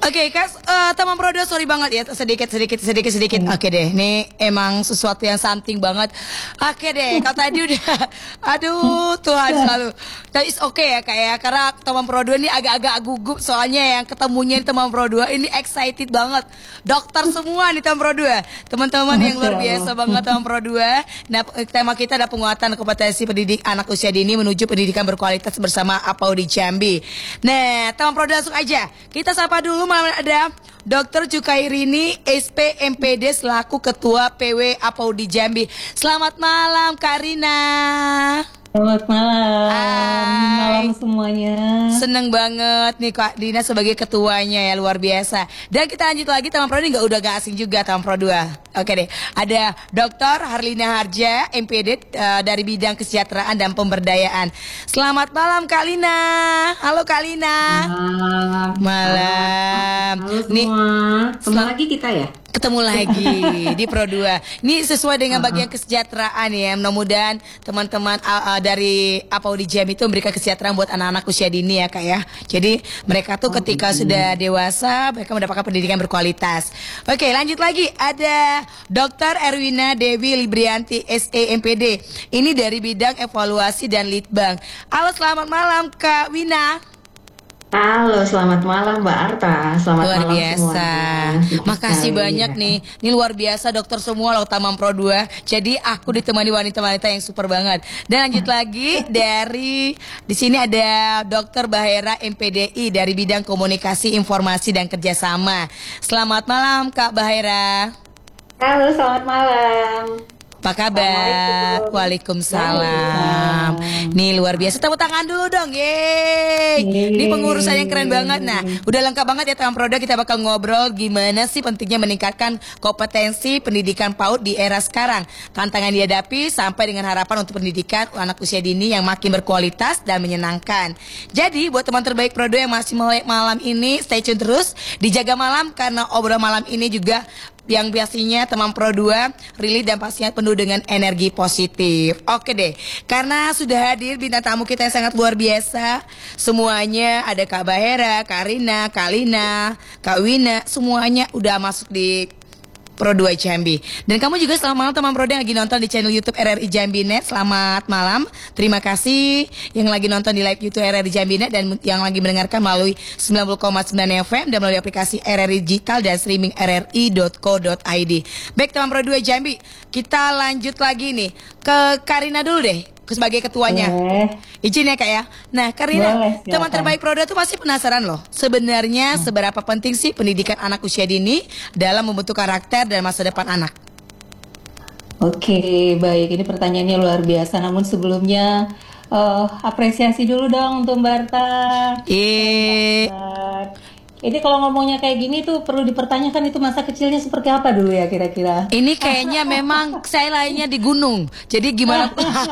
Oke, Kas, teman Prodo, sorry banget ya, sedikit. Oke deh, ini emang sesuatu yang something banget. Oke deh, kalau tadi udah, aduh Tuhan selalu. Tapi it's okay ya Kak ya, karena teman Prodo ini agak-agak gugup soalnya yang ketemunya di teman Prodo ini excited banget. Dokter semua nih teman Prodo, teman-teman yang luar biasa banget teman Prodo. Nah, tema kita ada penguatan kompetensi pendidik anak usia dini menuju pendidikan berkualitas bersama APAUD Jambi. Nah, teman Prodo langsung aja, kita sapa dulu. Malam ada Dr. Cukairini SP MPD selaku Ketua PW APAUD Jambi. Selamat malam Karina. Selamat malam. Hai. Malam semuanya. Seneng banget nih Kak Dina sebagai ketuanya ya, luar biasa. Dan kita lanjut lagi, teman Pro ini udah gak asing juga teman Pro 2. Oke deh, ada Dr. Harlina Harja MPD dari bidang kesejahteraan dan pemberdayaan. Selamat malam Kak Lina. Halo Kak Lina. Malam. Halo semua. Nih, Ketemu lagi kita ya? ketemu lagi di Pro 2. Ini sesuai dengan bagian kesejahteraan ya. Mudah-mudahan teman-teman dari APAUD Jambi itu memberikan kesejahteraan buat anak-anak usia dini ya Kak ya. Jadi mereka tuh ketika sudah dewasa mereka mendapatkan pendidikan berkualitas. Oke, lanjut lagi ada Dr. Erwina Dewi Librianti SE MPD. Ini dari bidang evaluasi dan litbang. Halo, selamat malam Kak Wina. Halo, selamat malam Mbak Arta. Selamat Luar malam biasa. semuanya. Makasih banyak nih. Ini luar biasa dokter semua loh Taman Pro 2. Jadi aku ditemani wanita-wanita yang super banget. Dan lanjut lagi dari di sini ada Dr. Bahera MPDI dari bidang komunikasi, informasi dan kerjasama. Selamat malam Kak Bahera. Halo, selamat malam. Apa kabar? Waalaikumsalam. Nih luar biasa, tepuk tangan dulu dong. Yeay. Ini pengurusan yang keren banget. Nah, udah lengkap banget ya teman Proda. Kita bakal ngobrol gimana sih pentingnya meningkatkan kompetensi pendidikan PAUD di era sekarang. Tantangan dihadapi sampai dengan harapan untuk pendidikan anak usia dini yang makin berkualitas dan menyenangkan. Jadi buat teman terbaik Proda yang masih melek malam ini, stay tune terus. Dijaga malam karena obrolan malam ini juga yang biasanya teman Pro 2 rilis dan pastinya penuh dengan energi positif. Oke deh, karena sudah hadir bintang tamu kita yang sangat luar biasa. Semuanya ada Kak Bahera, Kak Rina, Kak Lina, Kak Wina, semuanya udah masuk di Pro 2 Jambi. Dan kamu juga selamat malam teman Pro yang lagi nonton di channel YouTube RRI Jambi Net. Selamat malam. Terima kasih yang lagi nonton di live YouTube RRI Jambi Net dan yang lagi mendengarkan melalui 90,9 FM dan melalui aplikasi RRI Digital dan streaming rri.co.id. Baik teman Pro 2 Jambi, kita lanjut lagi nih ke Karina dulu deh sebagai ketuanya. Izin ya Kak ya. Nah Karina, teman terbaik Proda tuh pasti penasaran loh. Sebenarnya seberapa penting sih pendidikan anak usia dini dalam membentuk karakter dan masa depan anak? Oke, baik. Ini pertanyaannya luar biasa. Namun sebelumnya apresiasi dulu dong untuk Mbak Arta. Ini kalau ngomongnya kayak gini tuh perlu dipertanyakan itu masa kecilnya seperti apa dulu ya kira-kira. Ini kayaknya memang saya lainnya di gunung. Jadi gimana